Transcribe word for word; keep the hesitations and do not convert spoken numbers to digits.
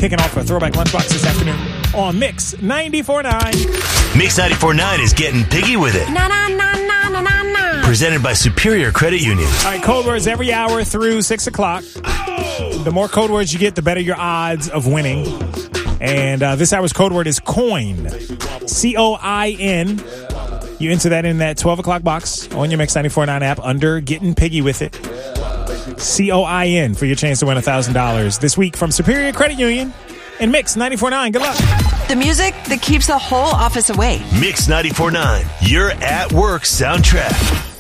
kicking off a Throwback Lunchbox this afternoon on Mix ninety-four point nine. Mix ninety-four point nine is getting piggy with it. Na na na na na na na. Presented by Superior Credit Union. All right, code words every hour through six o'clock. The more code words you get, the better your odds of winning. And uh, this hour's code word is coin. C O I N. You enter that in that twelve o'clock box on your Mix ninety-four point nine app under Getting Piggy With It. C O I N for your chance to win one thousand dollars this week from Superior Credit Union and Mix ninety-four point nine. Good luck. The music that keeps the whole office awake. Mix ninety-four point nine, your at work soundtrack.